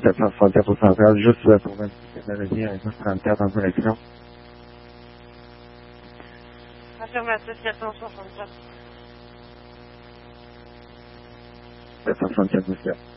764 au central, juste pour vérifier la ligne avec 34 en direction. Affirmatif 464. 764 Monsieur.